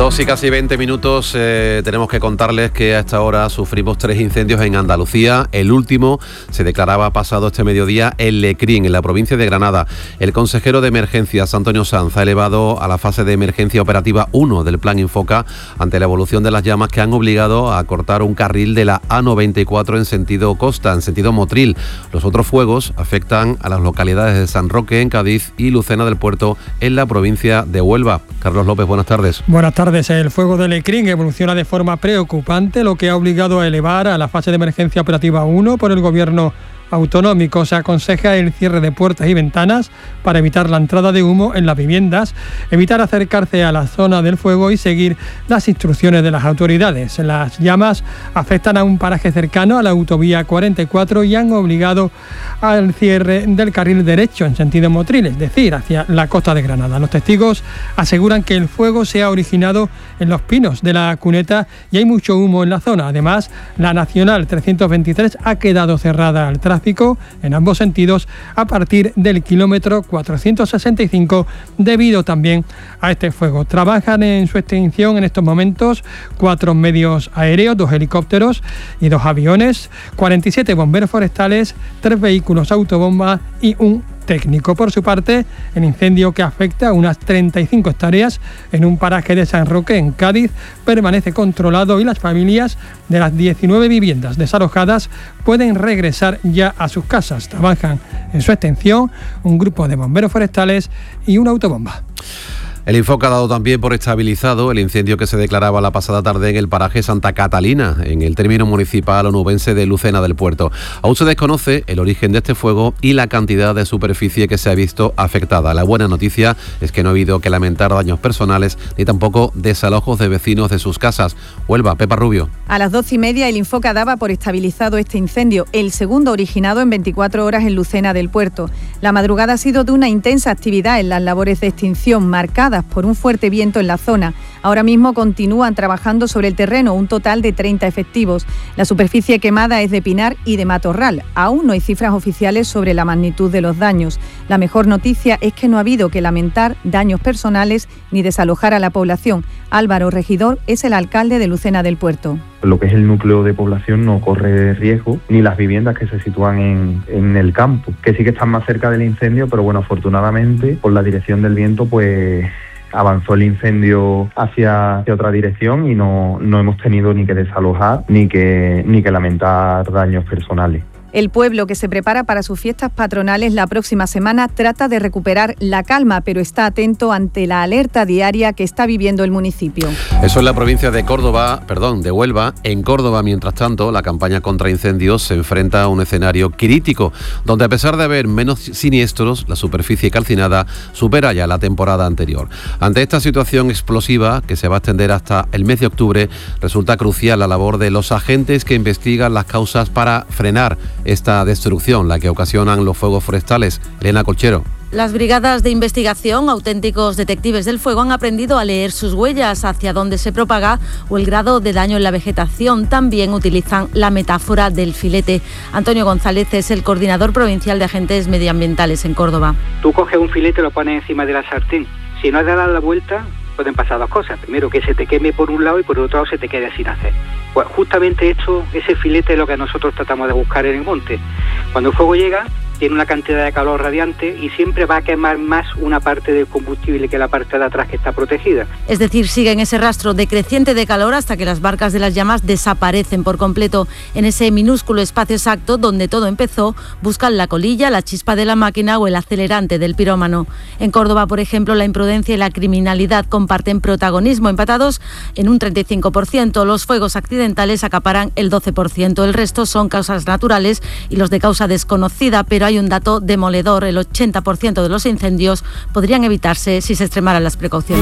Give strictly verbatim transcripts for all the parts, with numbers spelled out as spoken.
Dos y casi veinte minutos, eh, tenemos que contarles que a esta hora sufrimos tres incendios en Andalucía. El último se declaraba pasado este mediodía en Lecrín, en la provincia de Granada. El consejero de Emergencias, Antonio Sanz, ha elevado a la fase de emergencia operativa uno del Plan Infoca ante la evolución de las llamas que han obligado a cortar un carril de la A noventa y cuatro en sentido costa, en sentido Motril. Los otros fuegos afectan a las localidades de San Roque, en Cádiz, y Lucena del Puerto, en la provincia de Huelva. Carlos López, buenas tardes. Buenas tardes. El fuego de Lecrín evoluciona de forma preocupante, lo que ha obligado a elevar a la fase de emergencia operativa uno por el gobierno autonómico. Se aconseja el cierre de puertas y ventanas para evitar la entrada de humo en las viviendas, evitar acercarse a la zona del fuego y seguir las instrucciones de las autoridades. Las llamas afectan a un paraje cercano a la autovía cuarenta y cuatro y han obligado al cierre del carril derecho en sentido Motril, es decir, hacia la costa de Granada. Los testigos aseguran que el fuego se ha originado en los pinos de la Cuneta y hay mucho humo en la zona. Además, la Nacional trescientos veintitrés ha quedado cerrada al tráfico en ambos sentidos a partir del kilómetro cuatrocientos sesenta y cinco debido también a este fuego. Trabajan en su extinción en estos momentos cuatro medios aéreos, dos helicópteros y dos aviones, cuarenta y siete bomberos forestales, tres vehículos autobomba y un técnico. Por su parte, el incendio, que afecta a unas treinta y cinco hectáreas en un paraje de San Roque, en Cádiz, permanece controlado y las familias de las diecinueve viviendas desalojadas pueden regresar ya a sus casas. Trabajan en su extensión un grupo de bomberos forestales y una autobomba. El Infoca ha dado también por estabilizado el incendio que se declaraba la pasada tarde en el paraje Santa Catalina, en el término municipal onubense de Lucena del Puerto. Aún se desconoce el origen de este fuego y la cantidad de superficie que se ha visto afectada. La buena noticia es que no ha habido que lamentar daños personales ni tampoco desalojos de vecinos de sus casas. Huelva, Pepa Rubio. A las doce y media el Infoca daba por estabilizado este incendio, el segundo originado en veinticuatro horas en Lucena del Puerto. La madrugada ha sido de una intensa actividad en las labores de extinción, marcadas por un fuerte viento en la zona. Ahora mismo continúan trabajando sobre el terreno un total de treinta efectivos. La superficie quemada es de pinar y de matorral. Aún no hay cifras oficiales sobre la magnitud de los daños. La mejor noticia es que no ha habido que lamentar daños personales ni desalojar a la población. Álvaro Regidor es el alcalde de Lucena del Puerto. Lo que es el núcleo de población no corre riesgo, ni las viviendas que se sitúan en, en el campo, que sí que están más cerca del incendio, pero bueno, afortunadamente, por la dirección del viento, pues avanzó el incendio hacia, hacia otra dirección y no, no hemos tenido ni que desalojar ni que, ni que lamentar daños personales. El pueblo, que se prepara para sus fiestas patronales la próxima semana, trata de recuperar la calma, pero está atento ante la alerta diaria que está viviendo el municipio. Eso es la provincia de Córdoba, perdón, de Huelva. En Córdoba, mientras tanto, la campaña contra incendios se enfrenta a un escenario crítico, donde a pesar de haber menos siniestros, la superficie calcinada supera ya la temporada anterior. Ante esta situación explosiva, que se va a extender hasta el mes de octubre, resulta crucial la labor de los agentes que investigan las causas para frenar esta destrucción, la que ocasionan los fuegos forestales. Elena Colchero. Las brigadas de investigación, auténticos detectives del fuego, han aprendido a leer sus huellas, hacia dónde se propaga o el grado de daño en la vegetación. También utilizan la metáfora del filete. Antonio González es el coordinador provincial de agentes medioambientales en Córdoba. Tú coges un filete y lo pones encima de la sartén. Si no has de dar la vuelta, pueden pasar dos cosas. Primero, que se te queme por un lado y por otro lado se te quede sin hacer. Pues justamente esto, ese filete es lo que nosotros tratamos de buscar en el monte. Cuando el fuego llega, tiene una cantidad de calor radiante y siempre va a quemar más una parte del combustible que la parte de atrás que está protegida. Es decir, sigue en ese rastro decreciente de calor hasta que las barcas de las llamas desaparecen por completo. En ese minúsculo espacio exacto donde todo empezó, buscan la colilla, la chispa de la máquina o el acelerante del pirómano. En Córdoba, por ejemplo, la imprudencia y la criminalidad comparten protagonismo, empatados en un treinta y cinco por ciento. Los fuegos accidentales acaparan el doce por ciento. El resto son causas naturales y los de causa desconocida, pero hay un dato demoledor: el ochenta por ciento de los incendios podrían evitarse si se extremaran las precauciones.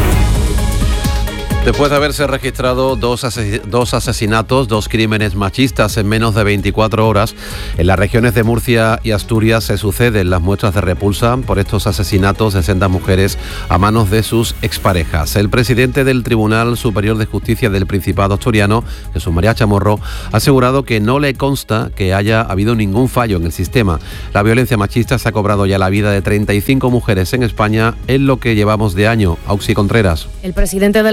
Después de haberse registrado dos, ases- dos asesinatos, dos crímenes machistas en menos de veinticuatro horas, en las regiones de Murcia y Asturias se suceden las muestras de repulsa por estos asesinatos de sendas mujeres a manos de sus exparejas. El presidente del Tribunal Superior de Justicia del Principado asturiano, Jesús María Chamorro, ha asegurado que no le consta que haya habido ningún fallo en el sistema. La violencia machista se ha cobrado ya la vida de treinta y cinco mujeres en España en lo que llevamos de año. Auxi Contreras. El presidente de la Comunidad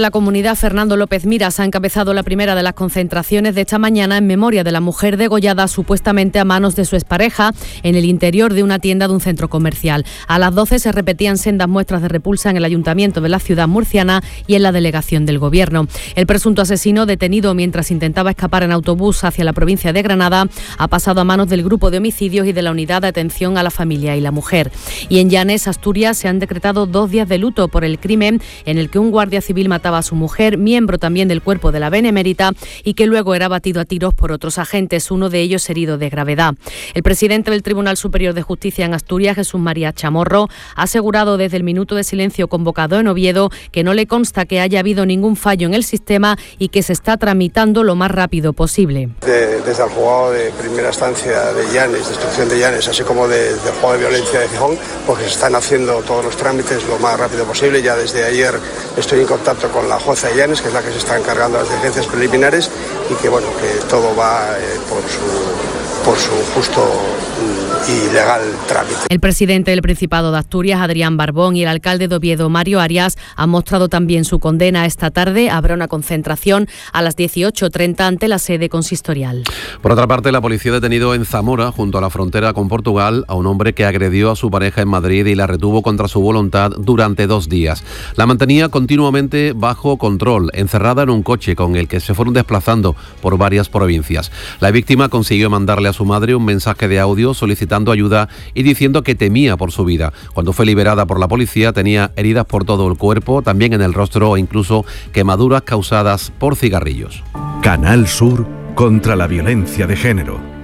Comunidad, Fernando López Miras ha encabezado la primera de las concentraciones de esta mañana en memoria de la mujer degollada supuestamente a manos de su expareja en el interior de una tienda de un centro comercial. A las doce se repetían sendas muestras de repulsa en el ayuntamiento de la ciudad murciana y en la delegación del Gobierno. El presunto asesino, detenido mientras intentaba escapar en autobús hacia la provincia de Granada, ha pasado a manos del grupo de homicidios y de la unidad de atención a la familia y la mujer. Y en Llanes, Asturias, se han decretado dos días de luto por el crimen en el que un guardia civil mataba a su mujer, miembro también del cuerpo de la Benemérita, y que luego era batido a tiros por otros agentes, uno de ellos herido de gravedad. El presidente del Tribunal Superior de Justicia en Asturias, Jesús María Chamorro, ha asegurado desde el minuto de silencio convocado en Oviedo que no le consta que haya habido ningún fallo en el sistema y que se está tramitando lo más rápido posible. De, desde el juzgado de primera instancia de Llanes, de instrucción de Llanes, así como de, del juzgado de violencia de Gijón, porque se están haciendo todos los trámites lo más rápido posible. Ya desde ayer estoy en contacto con la jueza de Llanes, que es la que se está encargando de las diligencias preliminares, y que bueno, que todo va eh, por su, por su justo y legal trámite. El presidente del Principado de Asturias, Adrián Barbón, y el alcalde de Oviedo, Mario Arias, han mostrado también su condena. Esta tarde habrá una concentración a las dieciocho treinta ante la sede consistorial. Por otra parte, la policía ha detenido en Zamora, junto a la frontera con Portugal, a un hombre que agredió a su pareja en Madrid y la retuvo contra su voluntad durante dos días. La mantenía continuamente bajo control, encerrada en un coche con el que se fueron desplazando por varias provincias. La víctima consiguió mandarle a su madre un mensaje de audio solicitando ayuda y diciendo que temía por su vida. Cuando fue liberada por la policía tenía heridas por todo el cuerpo, también en el rostro e incluso quemaduras causadas por cigarrillos. Canal Sur contra la violencia de género.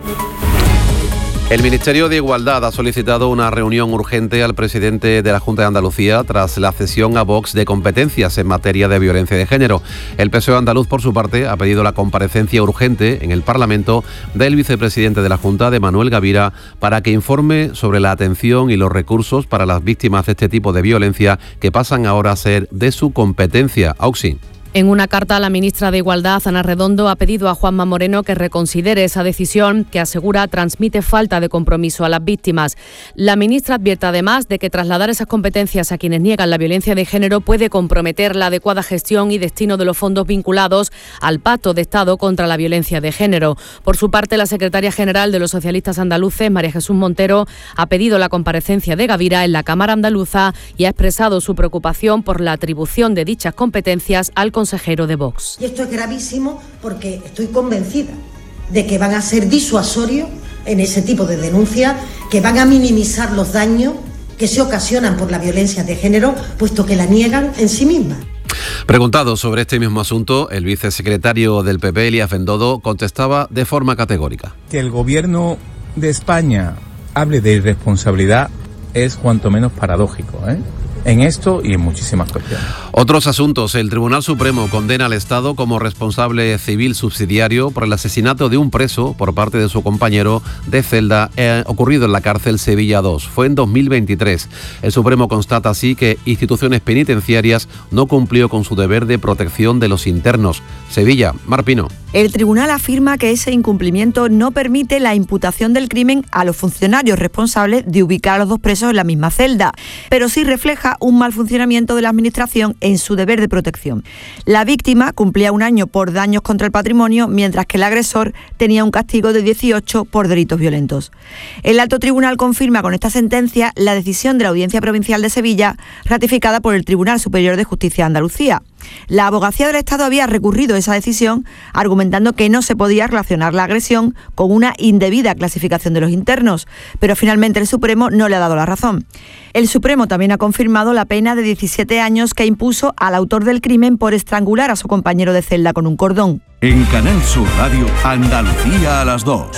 El Ministerio de Igualdad ha solicitado una reunión urgente al presidente de la Junta de Andalucía tras la cesión a Vox de competencias en materia de violencia de género. El P S O E andaluz, por su parte, ha pedido la comparecencia urgente en el Parlamento del vicepresidente de la Junta, de Manuel Gavira, para que informe sobre la atención y los recursos para las víctimas de este tipo de violencia que pasan ahora a ser de su competencia. Auxin. En una carta, la ministra de Igualdad, Ana Redondo, ha pedido a Juanma Moreno que reconsidere esa decisión que asegura transmite falta de compromiso a las víctimas. La ministra advierte además de que trasladar esas competencias a quienes niegan la violencia de género puede comprometer la adecuada gestión y destino de los fondos vinculados al Pacto de Estado contra la violencia de género. Por su parte, la secretaria general de los socialistas andaluces, María Jesús Montero, ha pedido la comparecencia de Gavira en la Cámara Andaluza y ha expresado su preocupación por la atribución de dichas competencias al consejero de Vox. Y esto es gravísimo porque estoy convencida de que van a ser disuasorios en ese tipo de denuncias, que van a minimizar los daños que se ocasionan por la violencia de género, puesto que la niegan en sí misma. Preguntado sobre este mismo asunto, el vicesecretario del P P, Elías Bendodo, contestaba de forma categórica. Que el gobierno de España hable de irresponsabilidad es cuanto menos paradójico, ¿eh? En esto y en muchísimas cuestiones. Otros asuntos. El Tribunal Supremo condena al Estado como responsable civil subsidiario por el asesinato de un preso por parte de su compañero de celda eh, ocurrido en la cárcel Sevilla dos. Fue en dos mil veintitrés. El Supremo constata así que instituciones penitenciarias no cumplió con su deber de protección de los internos. Sevilla, Mar Pino. El tribunal afirma que ese incumplimiento no permite la imputación del crimen a los funcionarios responsables de ubicar a los dos presos en la misma celda, pero sí refleja un mal funcionamiento de la Administración en su deber de protección. La víctima cumplía un año por daños contra el patrimonio, mientras que el agresor tenía un castigo de dieciocho por delitos violentos. El alto tribunal confirma con esta sentencia la decisión de la Audiencia Provincial de Sevilla, ratificada por el Tribunal Superior de Justicia de Andalucía. La Abogacía del Estado había recurrido esa decisión, argumentando que no se podía relacionar la agresión con una indebida clasificación de los internos, pero finalmente el Supremo no le ha dado la razón. El Supremo también ha confirmado la pena de diecisiete años que impuso al autor del crimen por estrangular a su compañero de celda con un cordón. En Canal Sur Radio, Andalucía a las dos.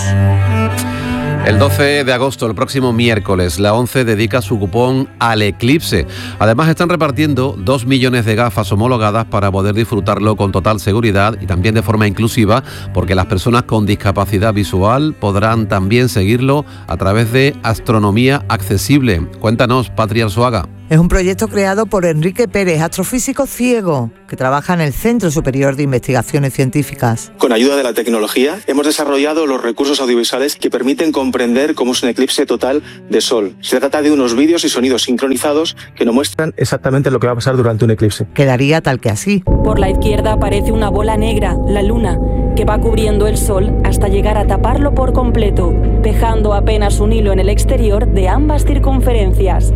El doce de agosto, el próximo miércoles, la ONCE dedica su cupón al eclipse. Además, están repartiendo dos millones de gafas homologadas para poder disfrutarlo con total seguridad y también de forma inclusiva, porque las personas con discapacidad visual podrán también seguirlo a través de Astronomía Accesible. Cuéntanos, Patria Arzuaga. Es un proyecto creado por Enrique Pérez, astrofísico ciego, que trabaja en el Centro Superior de Investigaciones Científicas. Con ayuda de la tecnología, hemos desarrollado los recursos audiovisuales que permiten comprender cómo es un eclipse total de sol. Se trata de unos vídeos y sonidos sincronizados que nos muestran exactamente lo que va a pasar durante un eclipse. Quedaría tal que así. Por la izquierda aparece una bola negra, la luna, que va cubriendo el sol hasta llegar a taparlo por completo, dejando apenas un hilo en el exterior de ambas circunferencias.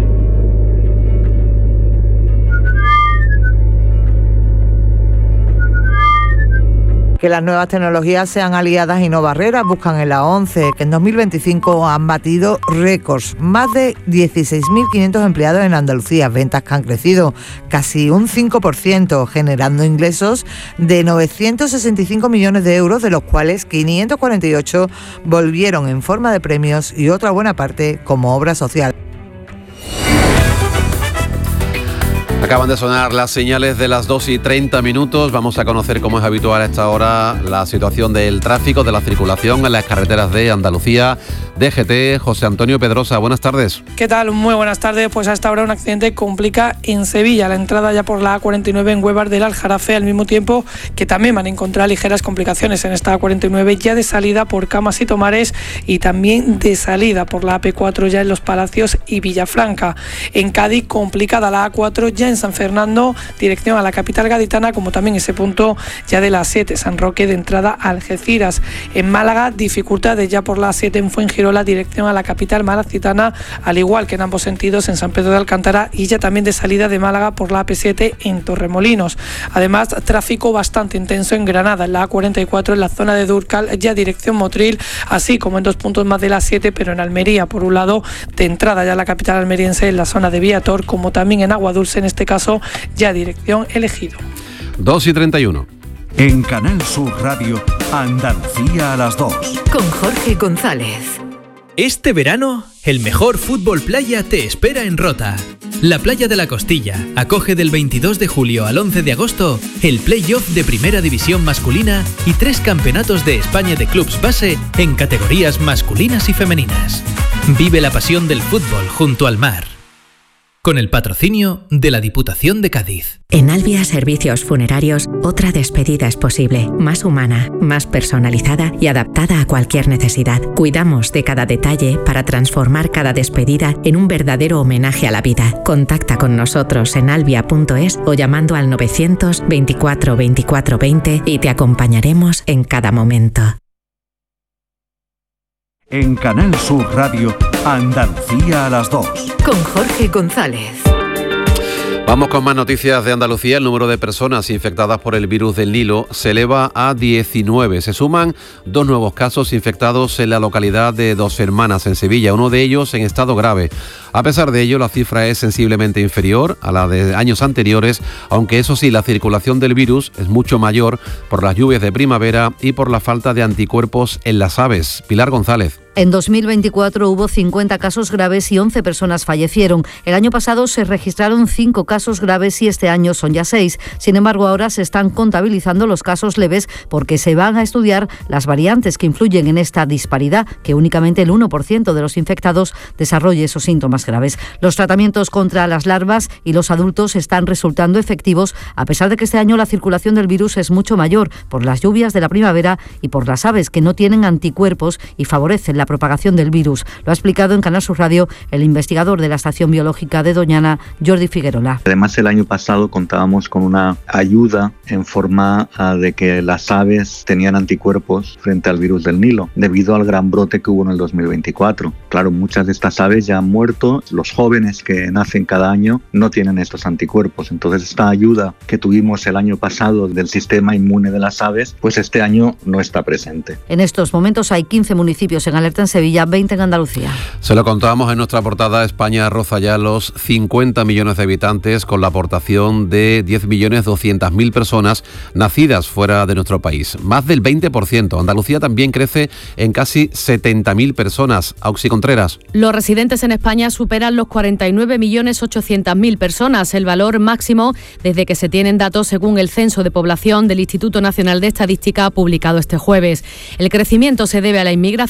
Que las nuevas tecnologías sean aliadas y no barreras, buscan en la ONCE, que en dos mil veinticinco han batido récords. Más de dieciséis mil quinientos empleados en Andalucía, ventas que han crecido casi un cinco por ciento, generando ingresos de novecientos sesenta y cinco millones de euros, de los cuales quinientos cuarenta y ocho volvieron en forma de premios y otra buena parte como obra social. Acaban de sonar las señales de las dos y treinta minutos. Vamos a conocer, como es habitual a esta hora, la situación del tráfico, de la circulación en las carreteras de Andalucía. D G T, José Antonio Pedrosa, buenas tardes. ¿Qué tal? Muy buenas tardes. Pues a esta hora un accidente complica en Sevilla la entrada ya por la A cuarenta y nueve en Huevar del Aljarafe, al mismo tiempo que también van a encontrar ligeras complicaciones en esta A cuarenta y nueve ya de salida por Camas y Tomares y también de salida por la A P cuatro ya en Los Palacios y Villafranca. En Cádiz, complicada la A cuatro ya en San Fernando, dirección a la capital gaditana, como también ese punto ya de la A siete, San Roque de entrada a Algeciras. En Málaga, dificultades ya por la A siete en Fuengirola, dirección a la capital malacitana, al igual que en ambos sentidos en San Pedro de Alcántara y ya también de salida de Málaga por la A P siete en Torremolinos. Además, tráfico bastante intenso en Granada, en la A cuarenta y cuatro, en la zona de Durcal, ya dirección Motril, así como en dos puntos más de la A siete, pero en Almería, por un lado, de entrada ya a la capital almeriense en la zona de Viator, como también en Aguadulce, en este caso ya dirección Elegido. dos y treinta y uno. En Canal Sur Radio, Andalucía a las dos. Con Jorge González. Este verano, el mejor fútbol playa te espera en Rota. La Playa de la Costilla acoge del veintidós de julio al once de agosto el play-off de Primera División masculina y tres campeonatos de España de clubs base en categorías masculinas y femeninas. Vive la pasión del fútbol junto al mar. Con el patrocinio de la Diputación de Cádiz. En Albia Servicios Funerarios, otra despedida es posible, más humana, más personalizada y adaptada a cualquier necesidad. Cuidamos de cada detalle para transformar cada despedida en un verdadero homenaje a la vida. Contacta con nosotros en albia punto es o llamando al novecientos veinticuatro veinticuatro veinte y te acompañaremos en cada momento. En Canal Sur Radio, Andalucía a las dos. Con Jorge González. Vamos con más noticias de Andalucía. El número de personas infectadas por el virus del Nilo se eleva a diecinueve. Se suman dos nuevos casos infectados en la localidad de Dos Hermanas, en Sevilla, uno de ellos en estado grave. A pesar de ello, la cifra es sensiblemente inferior a la de años anteriores, aunque eso sí, la circulación del virus es mucho mayor por las lluvias de primavera y por la falta de anticuerpos en las aves. Pilar González. En dos mil veinticuatro hubo cincuenta casos graves y once personas fallecieron. El año pasado se registraron cinco casos graves y este año son ya seis. Sin embargo, ahora se están contabilizando los casos leves porque se van a estudiar las variantes que influyen en esta disparidad, que únicamente el uno por ciento de los infectados desarrolle esos síntomas graves. Los tratamientos contra las larvas y los adultos están resultando efectivos, a pesar de que este año la circulación del virus es mucho mayor por las lluvias de la primavera y por las aves que no tienen anticuerpos y favorecen la propagación del virus. Lo ha explicado en Canal Sur Radio el investigador de la Estación Biológica de Doñana, Jordi Figuerola. Además, el año pasado contábamos con una ayuda en forma de que las aves tenían anticuerpos frente al virus del Nilo, debido al gran brote que hubo en el dos mil veinticuatro. Claro, muchas de estas aves ya han muerto, los jóvenes que nacen cada año no tienen estos anticuerpos. Entonces, esta ayuda que tuvimos el año pasado del sistema inmune de las aves, pues este año no está presente. En estos momentos hay quince municipios en alerta en Sevilla, veinte en Andalucía. Se lo contábamos en nuestra portada. España roza ya los cincuenta millones de habitantes con la aportación de diez millones doscientas mil personas nacidas fuera de nuestro país. Más del veinte por ciento. Andalucía también crece en casi setenta mil personas. Auxi Contreras. Los residentes en España superan los cuarenta y nueve millones ochocientas mil personas, el valor máximo desde que se tienen datos según el Censo de Población del Instituto Nacional de Estadística publicado este jueves. El crecimiento se debe a la inmigración, ya que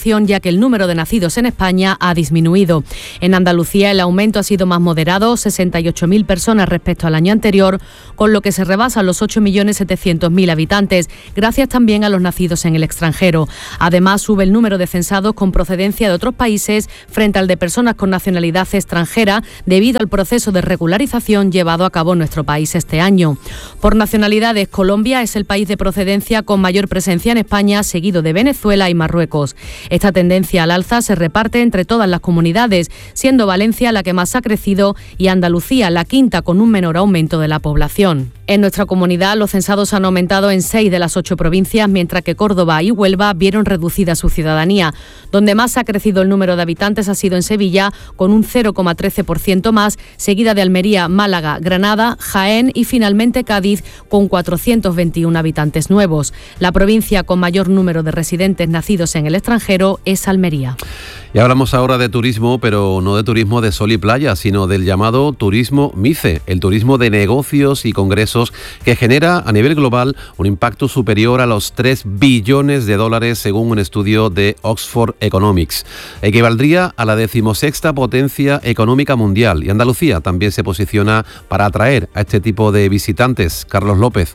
que el número de nacidos en España ha disminuido. En Andalucía el aumento ha sido más moderado, sesenta y ocho mil personas respecto al año anterior, con lo que se rebasan los ocho millones setecientos mil habitantes, gracias también a los nacidos en el extranjero. Además, sube el número de censados con procedencia de otros países frente al de personas con nacionalidad extranjera, debido al proceso de regularización llevado a cabo en nuestro país este año. Por nacionalidades, Colombia es el país de procedencia con mayor presencia en España, seguido de Venezuela y Marruecos. Esta tendencia al alza se reparte entre todas las comunidades, siendo Valencia la que más ha crecido y Andalucía la quinta, con un menor aumento de la población. En nuestra comunidad, los censados han aumentado en seis de las ocho provincias, mientras que Córdoba y Huelva vieron reducida su ciudadanía. Donde más ha crecido el número de habitantes ha sido en Sevilla, con un cero coma trece por ciento más, seguida de Almería, Málaga, Granada, Jaén y finalmente Cádiz, con cuatrocientos veintiuno habitantes nuevos. La provincia con mayor número de residentes nacidos en el extranjero es Almería. Y hablamos ahora de turismo, pero no de turismo de sol y playa, sino del llamado turismo MICE, el turismo de negocios y congresos que genera a nivel global un impacto superior a los tres billones de dólares según un estudio de Oxford Economics. Equivaldría a la decimosexta potencia económica mundial, y Andalucía también se posiciona para atraer a este tipo de visitantes. Carlos López.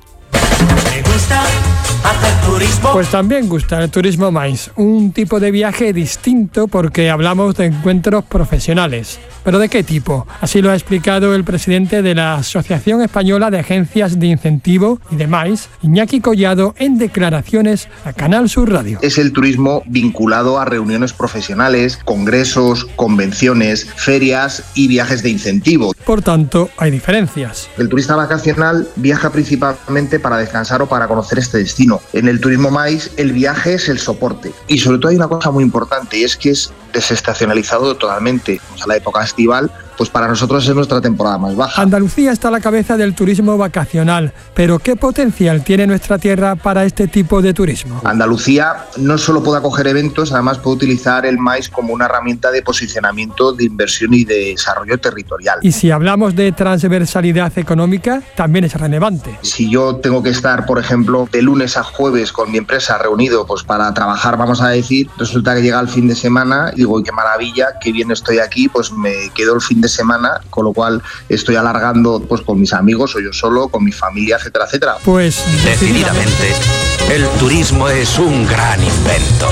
¿Te gusta hacer turismo? Pues también gusta el turismo MICE, un tipo de viaje distinto porque hablamos de encuentros profesionales. ¿Pero de qué tipo? Así lo ha explicado el presidente de la Asociación Española de Agencias de Incentivo y de MICE, Iñaki Collado, en declaraciones a Canal Sur Radio. Es el turismo vinculado a reuniones profesionales, congresos, convenciones, ferias y viajes de incentivo. Por tanto, hay diferencias. El turista vacacional viaja principalmente para descansar o para conocer este destino. En el turismo MICE, el viaje es el soporte. Y sobre todo hay una cosa muy importante, y es que es desestacionalizado totalmente. O sea, la época estival, pues para nosotros es nuestra temporada más baja. Andalucía está a la cabeza del turismo vacacional, pero ¿qué potencial tiene nuestra tierra para este tipo de turismo? Andalucía no solo puede acoger eventos, además puede utilizar el MICE como una herramienta de posicionamiento, de inversión y de desarrollo territorial. Y si hablamos de transversalidad económica, también es relevante. Si yo tengo que estar, por ejemplo, de lunes a jueves con mi empresa reunido pues para trabajar, vamos a decir, resulta que llega el fin de semana y digo, qué maravilla, qué bien estoy aquí, pues me quedo el fin de semana, con lo cual estoy alargando pues con mis amigos o yo solo, con mi familia, etcétera, etcétera. Pues decididamente, el turismo es un gran invento.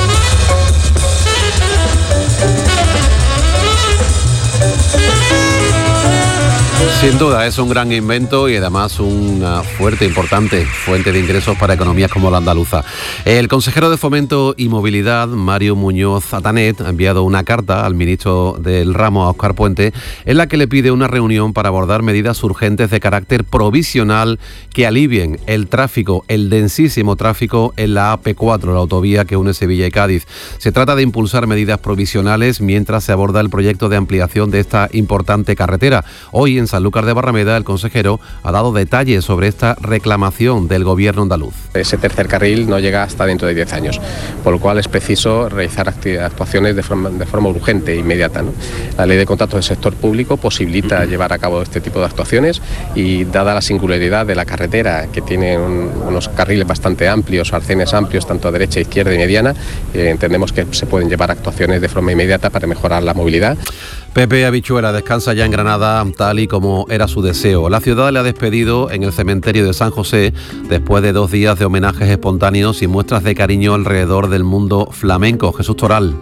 Sin duda es un gran invento y además una fuerte, importante fuente de ingresos para economías como la andaluza. El consejero de Fomento y Movilidad, Mario Muñoz Atanet, ha enviado una carta al ministro del ramo, a Óscar Puente, en la que le pide una reunión para abordar medidas urgentes de carácter provisional que alivien el tráfico, el densísimo tráfico en la A P cuatro, la autovía que une Sevilla y Cádiz. Se trata de impulsar medidas provisionales mientras se aborda el proyecto de ampliación de esta importante carretera. Hoy en Sanlúcar de Barrameda, el consejero ha dado detalles sobre esta reclamación del gobierno andaluz. Ese tercer carril no llega hasta dentro de diez años, por lo cual es preciso realizar actuaciones de forma, de forma urgente e inmediata, ¿no? La ley de contratos del sector público posibilita llevar a cabo este tipo de actuaciones y, dada la singularidad de la carretera, que tiene un, unos carriles bastante amplios, arcenes amplios, tanto a derecha, izquierda y mediana, eh, entendemos que se pueden llevar actuaciones de forma inmediata para mejorar la movilidad. Pepe Habichuela descansa ya en Granada, tal y como era su deseo. La ciudad le ha despedido en el cementerio de San José después de dos días de homenajes espontáneos y muestras de cariño alrededor del mundo flamenco. Jesús Toral.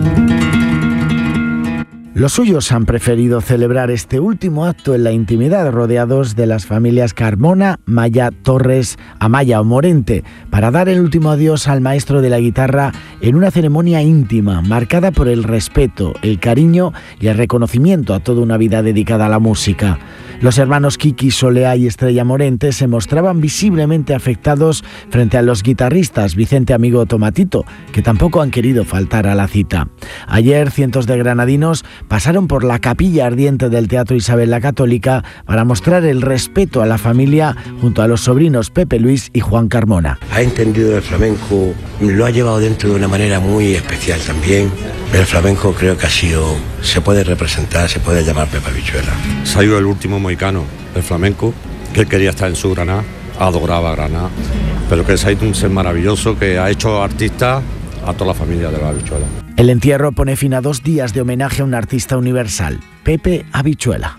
Los suyos han preferido celebrar este último acto en la intimidad, rodeados de las familias Carmona, Maya, Torres, Amaya o Morente, para dar el último adiós al maestro de la guitarra en una ceremonia íntima, marcada por el respeto, el cariño y el reconocimiento a toda una vida dedicada a la música. Los hermanos Kiki Soleá y Estrella Morente se mostraban visiblemente afectados frente a los guitarristas Vicente Amigo Tomatito, que tampoco han querido faltar a la cita. Ayer, cientos de granadinos pasaron por la capilla ardiente del Teatro Isabel la Católica para mostrar el respeto a la familia junto a los sobrinos Pepe Luis y Juan Carmona. Ha entendido el flamenco, lo ha llevado dentro de una manera muy especial también. El flamenco creo que ha sido, se puede representar, se puede llamar Pepe Habichuela. Se ha ido el último mohicano del flamenco, que él quería estar en su Granada, adoraba Granada, pero que se ha ido un ser maravilloso que ha hecho artistas a toda la familia de la Habichuela. El entierro pone fin a dos días de homenaje a un artista universal, Pepe Habichuela.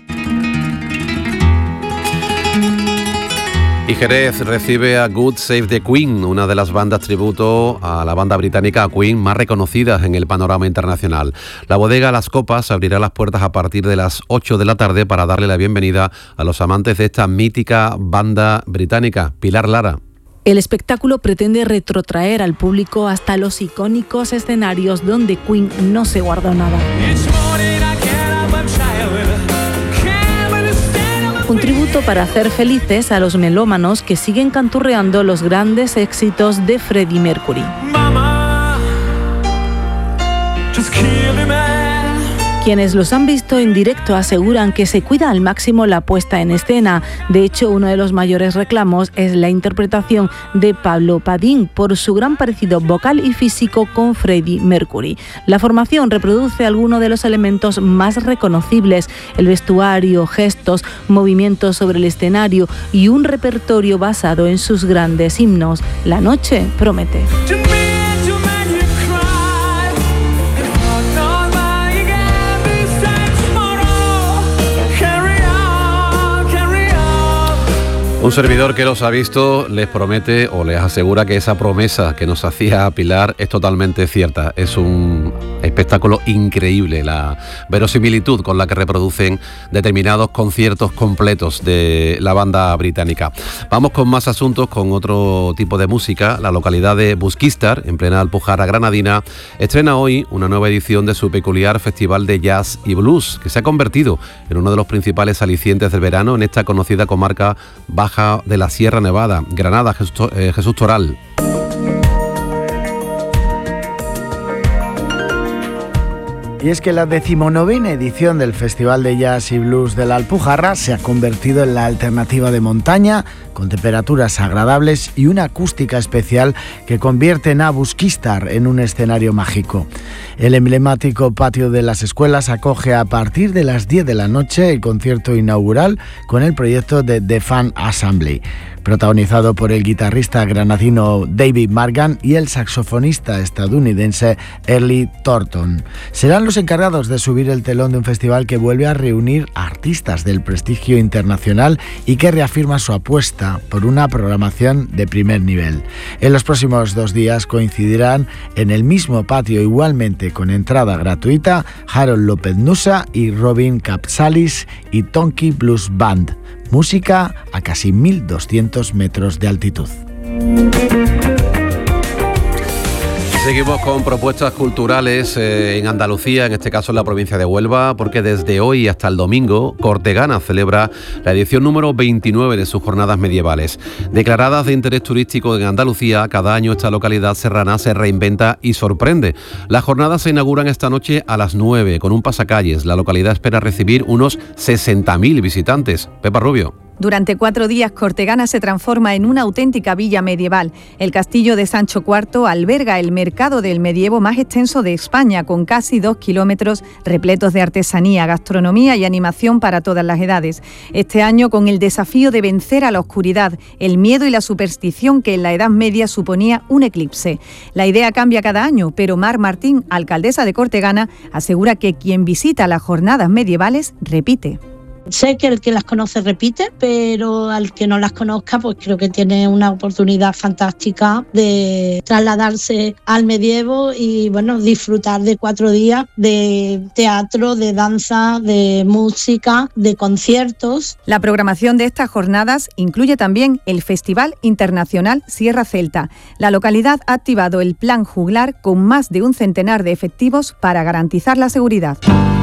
Y Jerez recibe a God Save the Queen, una de las bandas tributo a la banda británica Queen más reconocidas en el panorama internacional. La bodega Las Copas abrirá las puertas a partir de las ocho de la tarde para darle la bienvenida a los amantes de esta mítica banda británica. Pilar Lara. El espectáculo pretende retrotraer al público hasta los icónicos escenarios donde Queen no se guardó nada. Un tributo para hacer felices a los melómanos que siguen canturreando los grandes éxitos de Freddie Mercury. Mama, just kill me, man. Quienes los han visto en directo aseguran que se cuida al máximo la puesta en escena. De hecho, uno de los mayores reclamos es la interpretación de Pablo Padín por su gran parecido vocal y físico con Freddie Mercury. La formación reproduce algunos de los elementos más reconocibles: el vestuario, gestos, movimientos sobre el escenario y un repertorio basado en sus grandes himnos. La noche promete. Un servidor que los ha visto les promete o les asegura que esa promesa que nos hacía Pilar es totalmente cierta. Es un espectáculo increíble, la verosimilitud con la que reproducen determinados conciertos completos de la banda británica. Vamos con más asuntos, con otro tipo de música. La localidad de Busquistar, en plena Alpujarra granadina, estrena hoy una nueva edición de su peculiar festival de jazz y blues, que se ha convertido en uno de los principales alicientes del verano en esta conocida comarca baja de la Sierra Nevada. Granada, Jesús, eh, Jesús Toral. Y es que la decimonovena edición del Festival de Jazz y Blues de la Alpujarra se ha convertido en la alternativa de montaña, con temperaturas agradables y una acústica especial que convierten a Busquistar en un escenario mágico. El emblemático patio de las escuelas acoge a partir de las diez de la noche el concierto inaugural con el proyecto de The Fan Assembly, protagonizado por el guitarrista granadino David Margan y el saxofonista estadounidense Early Thornton. Serán los encargados de subir el telón de un festival que vuelve a reunir a artistas del prestigio internacional y que reafirma su apuesta por una programación de primer nivel. En los próximos dos días coincidirán en el mismo patio, igualmente con entrada gratuita, Harold López Nusa y Robin Capsalis y Tonky Blues Band. Música a casi mil doscientos metros de altitud. Seguimos con propuestas culturales eh, en Andalucía, en este caso en la provincia de Huelva, porque desde hoy hasta el domingo Cortegana celebra la edición número veintinueve de sus jornadas medievales. Declaradas de interés turístico en Andalucía, cada año esta localidad serrana se reinventa y sorprende. Las jornadas se inauguran esta noche a las nueve con un pasacalles. La localidad espera recibir unos sesenta mil visitantes. Pepa Rubio. Durante cuatro días, Cortegana se transforma en una auténtica villa medieval. El castillo de Sancho cuarto alberga el mercado del medievo más extenso de España, con casi dos kilómetros repletos de artesanía, gastronomía y animación para todas las edades. Este año, con el desafío de vencer a la oscuridad, el miedo y la superstición que en la Edad Media suponía un eclipse. La idea cambia cada año, pero Mar Martín, alcaldesa de Cortegana, asegura que quien visita las jornadas medievales repite. Sé que el que las conoce repite, pero al que no las conozca, pues creo que tiene una oportunidad fantástica de trasladarse al medievo y, bueno, disfrutar de cuatro días de teatro, de danza, de música, de conciertos. La programación de estas jornadas incluye también el Festival Internacional Sierra Celta. La localidad ha activado el Plan Juglar con más de un centenar de efectivos para garantizar la seguridad.